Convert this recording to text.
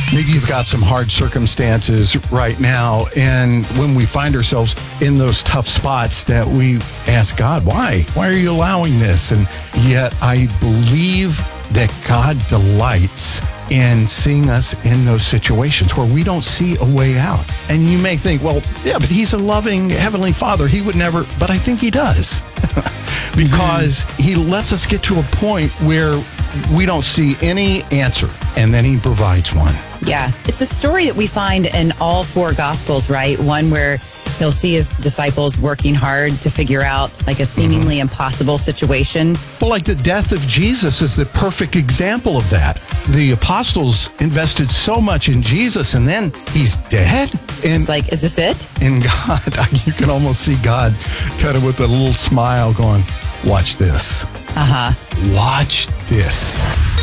Maybe you've got some hard circumstances right now, and when we find ourselves in those tough spots that we ask God, why? Why are you allowing this? And yet I believe that God delights in seeing us in those situations where we don't see a way out. And you may think, well, yeah, but he's a loving Heavenly Father. He would never, but I think he does. Because he lets us get to a point where we don't see any answer, and then he provides one. Yeah, it's a story that we find in all four Gospels, right? One where he'll see his disciples working hard to figure out like a seemingly impossible situation. Well, like the death of Jesus is the perfect example of that. The apostles invested so much in Jesus, and then he's dead. And It's like, is this it? in God, you can almost see God kind of with a little smile going, watch this. Uh-huh. Watch this.